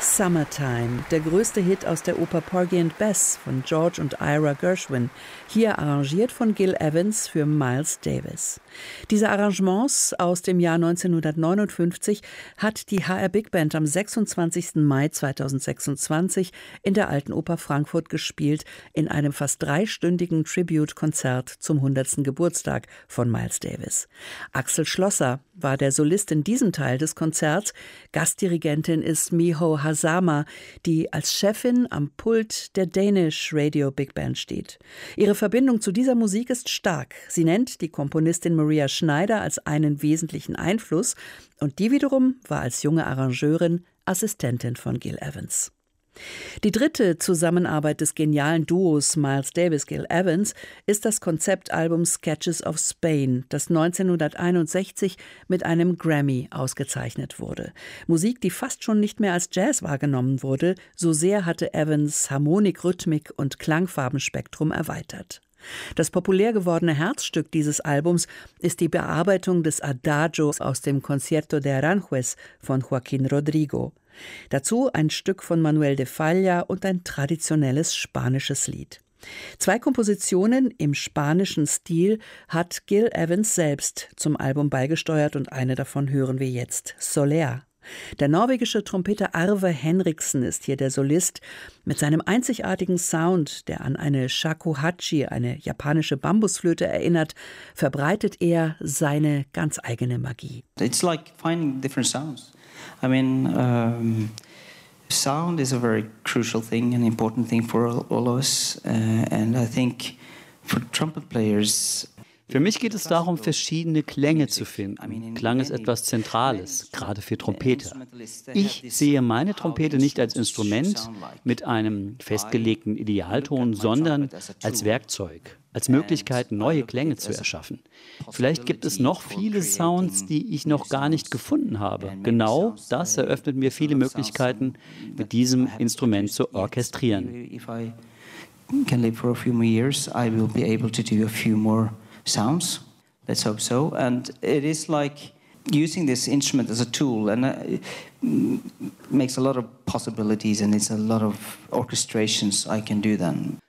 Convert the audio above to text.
Summertime, der größte Hit aus der Oper Porgy and Bess von George und Ira Gershwin, hier arrangiert von Gil Evans für Miles Davis. Diese Arrangements aus dem Jahr 1959 hat die HR Big Band am 26. Mai 2026 in der Alten Oper Frankfurt gespielt, in einem fast dreistündigen Tribute-Konzert zum 100. Geburtstag von Miles Davis. Axel Schlosser war der Solist in diesem Teil des Konzerts. Gastdirigentin ist Miho Hazama, die als Chefin am Pult der Danish Radio Big Band steht. Ihre Verbindung zu dieser Musik ist stark. Sie nennt die Komponistin Maria Schneider als einen wesentlichen Einfluss und die wiederum war als junge Arrangeurin Assistentin von Gil Evans. Die dritte Zusammenarbeit des genialen Duos Miles Davis-Gil Evans ist das Konzeptalbum Sketches of Spain, das 1961 mit einem Grammy ausgezeichnet wurde. Musik, die fast schon nicht mehr als Jazz wahrgenommen wurde, so sehr hatte Evans Harmonik, Rhythmik und Klangfarbenspektrum erweitert. Das populär gewordene Herzstück dieses Albums ist die Bearbeitung des Adagio aus dem Concierto de Aranjuez von Joaquín Rodrigo. Dazu ein Stück von Manuel de Falla und ein traditionelles spanisches Lied. 2 Kompositionen im spanischen Stil hat Gil Evans selbst zum Album beigesteuert und eine davon hören wir jetzt, Soler. Der norwegische Trompeter Arve Henriksen ist hier der Solist. Mit seinem einzigartigen Sound, der an eine shakuhachi, eine japanische Bambusflöte erinnert, verbreitet er seine ganz eigene Magie. It's like finding different sounds. I mean, sound is a very crucial thing, an important thing for all of us. And I think for trumpet players, für mich geht es darum, verschiedene Klänge zu finden. Klang ist etwas Zentrales, gerade für Trompeter. Ich sehe meine Trompete nicht als Instrument mit einem festgelegten Idealton, sondern als Werkzeug, als Möglichkeit, neue Klänge zu erschaffen. Vielleicht gibt es noch viele Sounds, die ich noch gar nicht gefunden habe. Genau das eröffnet mir viele Möglichkeiten, mit diesem Instrument zu orchestrieren. if I can live for a few more years, I will be able to do a few more sounds. Let's hope so. And it is like using this instrument as a tool, and makes a lot of possibilities, and it's a lot of orchestrations I can do then.